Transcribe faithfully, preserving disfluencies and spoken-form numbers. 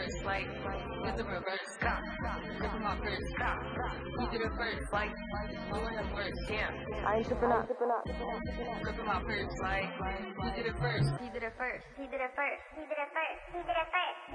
first, like with the reverse. Stop, rip him off first. Stop, he did it first, like doing him first. Yeah, I ain't tripping up. rip him off first, like he did it first. He did it first. He did it first. He did it first. He did it first.